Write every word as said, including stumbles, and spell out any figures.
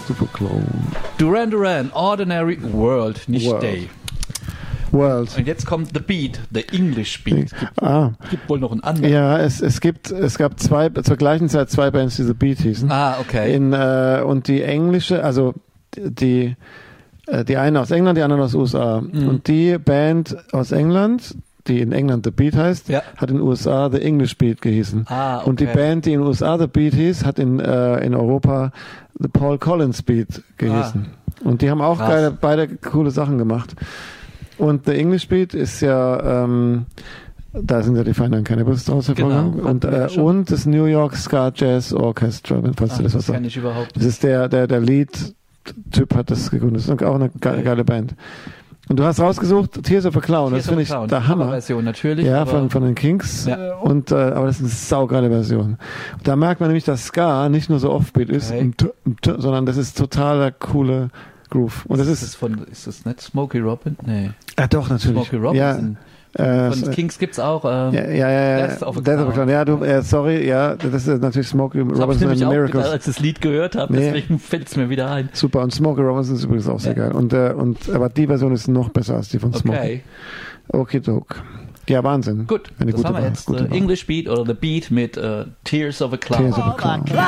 to a Clown. Duran Duran, Ordinary World, nicht World. Day. World. Und jetzt kommt The Beat, The English Beat. Es gibt, Ah. gibt wohl noch einen anderen. Ja, es, es gibt, es gab zwei, zur gleichen Zeit zwei Bands, die The Beat hießen. Ah, okay. In, äh, und die englische, also die, äh, die eine aus England, die andere aus den U S A. Mhm. Und die Band aus England, die in England The Beat heißt, Ja. hat in den U S A The English Beat gehießen. Ah, okay. Und die Band, die in den U S A The Beat hieß, hat in, äh, in Europa The Paul Collins Beat gehießen. Ah. Und die haben auch Krass. geile, beide coole Sachen gemacht. Und The English Beat ist ja, ähm, da sind ja die Fine Young Cannibals draus hervorgegangen. Genau, und, hatten wir ja äh, schon. und das New York Ska Jazz Orchestra, falls Ah, du das was das kann sagst. ich überhaupt Das ist der, der, der Lead-Typ hat das gegründet. Das ist auch eine ge Okay. geile Band. Und du hast rausgesucht Tears of a Clown. Das finde ich der Hammer. Version natürlich. Ja, aber von, von den Kings. Ja. Und, äh, aber das ist eine saugeile Version. Und da merkt man nämlich, dass Ska nicht nur so Offbeat ist, Okay. und t- und t- sondern das ist totaler coole Groove. Und das ist ist, das von, ist das nicht Smokey Robin? Nee. ah, doch, natürlich. Smokey Robinson. Ja, äh, Von Kings gibt's auch. Ähm, ja, ja, ja, ja. Death of a Death of a Clown. Clown. Ja, du, äh, sorry, ja, das ist natürlich Smokey das habe ich Robinson and nämlich the auch Miracles. gedacht, als ich das Lied gehört habe. Nee. Deswegen fällt es mir wieder ein. Super, und Smokey Robinson ist übrigens auch sehr Ja. geil. Und, äh, und, aber die Version ist noch besser als die von Smokey. Okay, Okidok. Ja, Wahnsinn. gut. Eine das gute haben wir Wahl, jetzt. gute The Wahl. English Beat oder The Beat mit äh, Tears of a Clown. Tears of a Clown.